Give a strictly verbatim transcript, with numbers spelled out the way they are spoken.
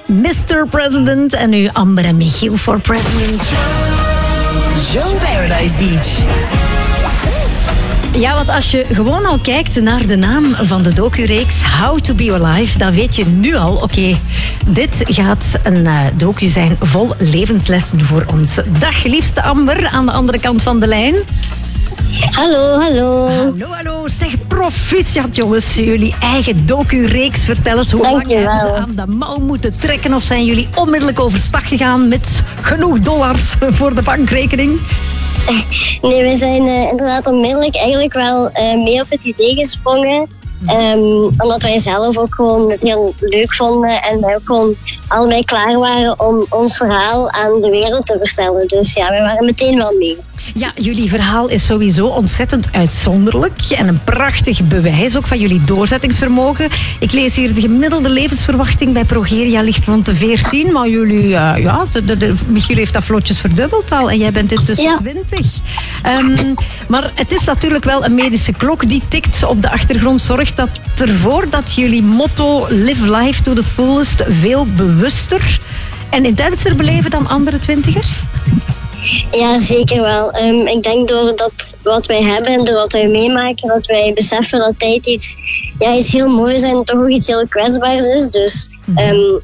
mister President en nu Amber en Michiel for President. Young Paradise Beach. Ja, want als je gewoon al kijkt naar de naam van de docu-reeks How to Be Alive, dan weet je nu al, oké, okay, dit gaat een uh, docu zijn vol levenslessen voor ons. Dag, liefste Amber, aan de andere kant van de lijn. Hallo, hallo. Hallo, hallo. Zeg, proficiat jongens, jullie eigen docu-reeks. Vertel eens, hoe lang hebben ze aan de mouw moeten trekken? Of zijn jullie onmiddellijk overstag gegaan met genoeg dollars voor de bankrekening? Nee, we zijn uh, inderdaad onmiddellijk eigenlijk wel uh, mee op het idee gesprongen. Um, omdat wij zelf ook gewoon het heel leuk vonden en wij ook gewoon allebei klaar waren om ons verhaal aan de wereld te vertellen. Dus ja, we waren meteen wel mee. Ja, jullie verhaal is sowieso ontzettend uitzonderlijk en een prachtig bewijs ook van jullie doorzettingsvermogen. Ik lees hier de gemiddelde levensverwachting bij Progeria ligt rond de veertien, maar jullie, uh, ja, de, de, de, Michiel heeft dat vlotjes verdubbeld al en jij bent intussen ja. twintig. Um, maar het is natuurlijk wel een medische klok die tikt op de achtergrond. Zorgt dat ervoor dat jullie motto Live Life to the Fullest veel bewuster en intenser beleven dan andere twintigers? Ja, zeker wel. Um, ik denk door dat wat wij hebben en door wat wij meemaken, dat wij beseffen dat tijd iets, ja, iets heel moois en toch ook iets heel kwetsbaars is. Dus um,